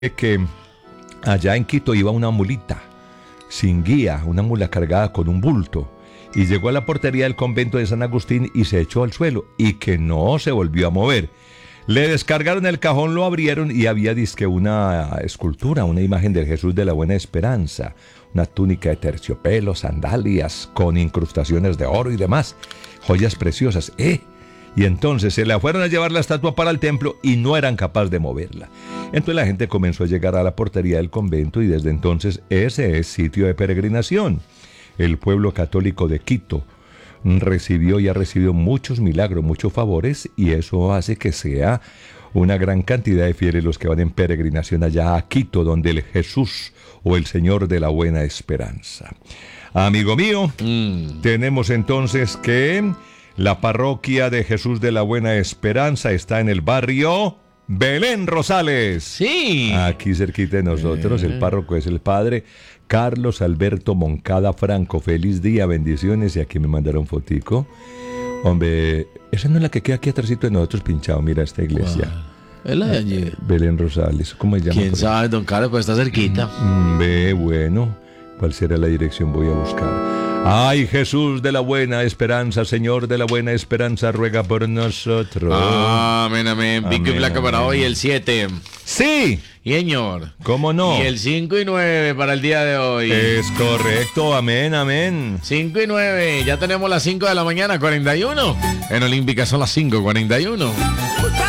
que allá en Quito iba una mulita, sin guía, una mula cargada con un bulto, y llegó a la portería del convento de San Agustín y se echó al suelo, y que no se volvió a mover. Le descargaron el cajón, lo abrieron y había dizque una escultura, una imagen del Jesús de la Buena Esperanza, una túnica de terciopelo, sandalias con incrustaciones de oro y demás, joyas preciosas. Y entonces se la fueron a llevar la estatua para el templo y no eran capaces de moverla. Entonces la gente comenzó a llegar a la portería del convento y desde entonces ese es sitio de peregrinación. El pueblo católico de Quito recibió y ha recibido muchos milagros, muchos favores, y eso hace que sea una gran cantidad de fieles los que van en peregrinación allá a Quito, donde el Jesús o el Señor de la Buena Esperanza. Amigo mío, tenemos entonces que la parroquia de Jesús de la Buena Esperanza está en el barrio Belén Rosales. Sí. Aquí cerquita de nosotros, el párroco es el padre Carlos Alberto Moncada Franco. Feliz día, bendiciones. Y aquí me mandaron fotico. Hombre, esa no es la que queda aquí atrásito de nosotros pinchado. Mira esta iglesia. Es la de allí. Belén Rosales. ¿Cómo se llama? ¿Quién sabe, don Carlos? Pues está cerquita. Ve, bueno. ¿Cuál será la dirección? Voy a buscar. Ay, Jesús de la Buena Esperanza, Señor de la Buena Esperanza, ruega por nosotros. Amén, amén. Pico y placa para hoy, el 7. Sí. Y señor. ¿Cómo no? Y el 5 y 9 para el día de hoy. Es correcto, amén, amén. 5 y 9, ya tenemos las 5 de la mañana, 41. En Olímpica son las 5:41.